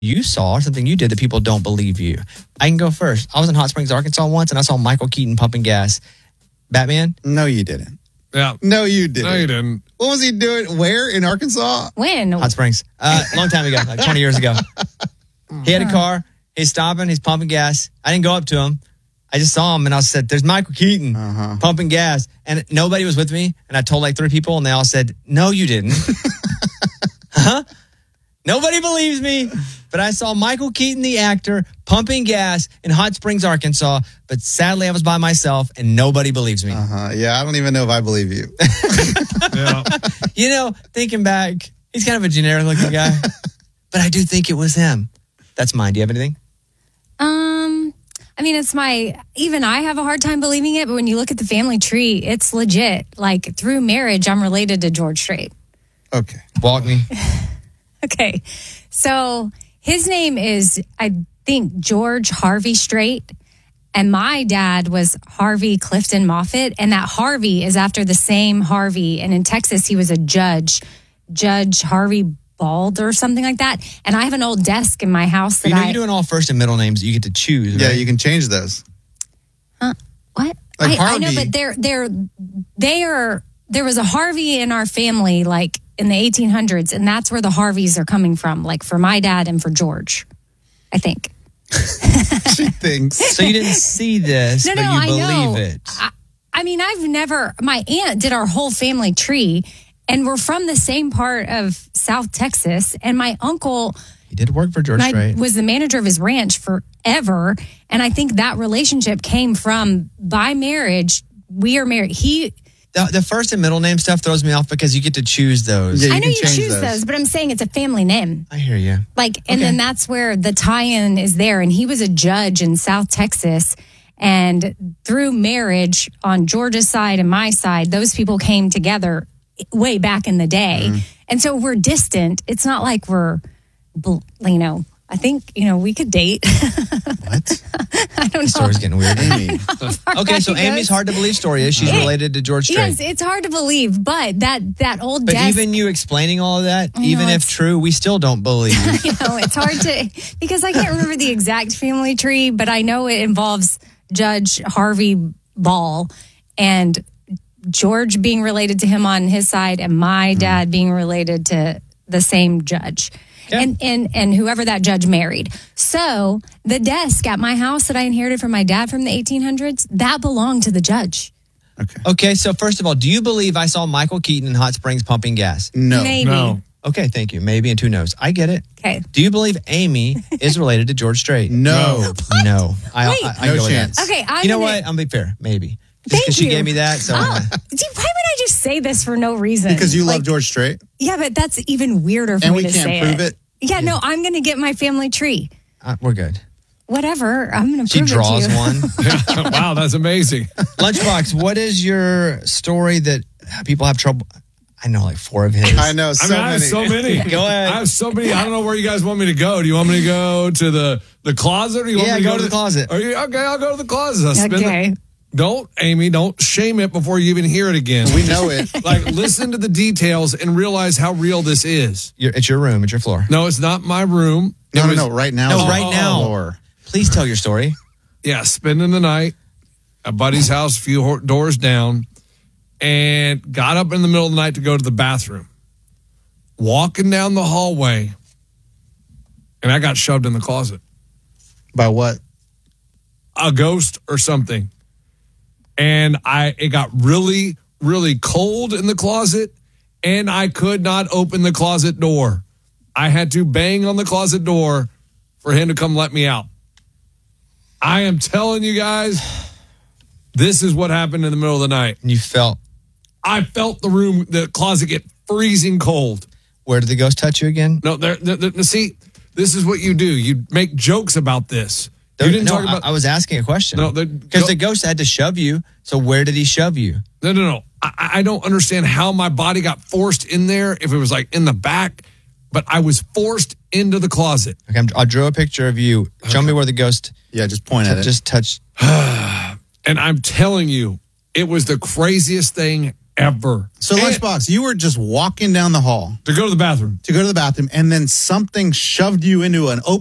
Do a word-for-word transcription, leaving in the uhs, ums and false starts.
you saw or something you did that people don't believe you. I can go first. I was in Hot Springs, Arkansas once, and I saw Michael Keaton pumping gas. Batman? No, you didn't. Yeah. No, you didn't. No, you didn't. What was he doing? Where? In Arkansas? When? Hot Springs. Uh, long time ago, like twenty years ago. He had a car. He's stopping. He's pumping gas. I didn't go up to him. I just saw him, and I said, there's Michael Keaton uh-huh. pumping gas. And nobody was with me. And I told like three people, and they all said, no, you didn't. Huh? Nobody believes me. But I saw Michael Keaton, the actor, pumping gas in Hot Springs, Arkansas. But sadly, I was by myself, and nobody believes me. Uh-huh. Yeah, I don't even know if I believe you. Yeah. You know, thinking back, he's kind of a generic-looking guy. But I do think it was him. That's mine. Do you have anything? Um, I mean, it's my, even I have a hard time believing it, but when you look at the family tree, it's legit. Like, through marriage, I'm related to George Strait. Okay. Walk me. Okay. So his name is, I think, George Harvey Strait. And my dad was Harvey Clifton Moffett. And that Harvey is after the same Harvey. And in Texas, he was a judge, Judge Harvey Bald or something like that. And I have an old desk in my house that You know, I... you're doing all first and middle names that you get to choose, right? Yeah, you can change those. Huh? What? Like I, I know, Harvey. but they're, they're, they are... There was a Harvey in our family, like, in the eighteen hundreds, and that's where the Harveys are coming from, like, for my dad and for George, I think. She thinks. So you didn't see this, No, but no, you I believe know. it. I, I mean, I've never, my aunt did our whole family tree, and we're from the same part of South Texas, and my uncle He did work for George my, Strait. was the manager of his ranch forever, and I think that relationship came from, by marriage, we are married. He... The, the first and middle name stuff throws me off because you get to choose those. Yeah, you I know can you change choose those. those, but I'm saying it's a family name. I hear you. Like, and Okay. then that's where the tie-in is there. And he was a judge in South Texas. And through marriage on Georgia's side and my side, those people came together way back in the day. Mm-hmm. And so we're distant. It's not like we're, bl- you know, I think, you know, we could date. What? I don't know. The story's getting weird. Amy. Okay, so It Amy's goes. hard to believe story is she's It- related to George Strait. Yes, it's hard to believe, but that that old But desk, even you explaining all of that, know, even if it's- true, we still don't believe. you know, it's hard to, because I can't remember the exact family tree, but I know it involves Judge Harvey Ball and George being related to him on his side and my dad being related to the same judge. Okay. And, and and whoever that judge married. So the desk at my house that I inherited from my dad from the eighteen hundreds, that belonged to the judge. Okay. Okay, so first of all, do you believe I saw Michael Keaton in Hot Springs pumping gas? No. Maybe. No. Okay, thank you. Maybe and who knows? I get it. Okay. Do you believe Amy is related to George Strait? No. No. I, Wait. I, I No go with chance. that. Okay. I'm You know gonna- what? I'm gonna be fair. Maybe. Just Thank because she you. gave me that. So Oh, gee, why would I just say this for no reason? Because you Like, love George Strait. Yeah, but that's even weirder for And me we to can't say prove it. Yeah, no, I'm going to get my family tree. uh, we're good. Whatever, I'm going to She prove draws it to you. one. Wow, that's amazing. Lunchbox, what is your story that people have trouble? I know like four of his. I know. I So mean, I have many. so many. Go ahead. I have so many. I don't know where you guys want me to go. Do you want me to go to the, the closet? Or you want Yeah, me to go to the closet. Are you, okay, I'll go to the closet. I'll spend the- Okay. don't, Amy, don't shame it before you even hear it again. We know it. Like, listen to the details and realize how real this is. Your, it's your room. It's your floor. No, it's not my room. It No, no, was- no. Right now. No, is right on now. the floor. Please tell your story. Yeah, spending the night at a buddy's house, a few ho- doors down, and got up in the middle of the night to go to the bathroom. Walking down the hallway, and I got shoved in the closet. By what? A ghost or something. And I it got really, really cold in the closet, and I could not open the closet door. I had to bang on the closet door for him to come let me out. I am telling you guys, this is what happened in the middle of the night. And you felt, I felt the room, the closet get freezing cold. where did the ghost touch you again? No, there, there, there- see, this is what you do. You make jokes about this. You There- didn't no, talk about. I, I was asking a question. No, the- Because go- the ghost had to shove you. So where did he shove you? No, no, no. I, I don't understand how my body got forced in there. If it was like in the back, but I was forced into the closet. Okay, I'm, I drew a picture of you. Show me where the ghost Yeah, just point at it. just touched. And I'm telling you, it was the craziest thing ever. So, And Lunchbox, you were just walking down the hall to go to the bathroom. to go to the bathroom, and then something shoved you into an open